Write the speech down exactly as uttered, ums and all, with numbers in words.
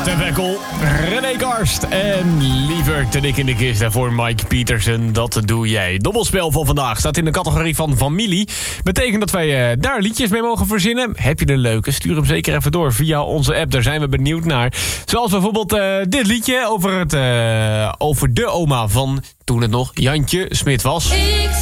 Stef Ekkel, René Karst en liever te dik in de kist. En voor Mike Pietersen, dat doe jij. Dobbelspel van vandaag staat in de categorie van familie. Betekent dat wij uh, daar liedjes mee mogen verzinnen. Heb je een leuke? Stuur hem zeker even door via onze app. Daar zijn we benieuwd naar. Zoals bijvoorbeeld uh, dit liedje over, het, uh, over de oma van toen het nog Jantje Smit was.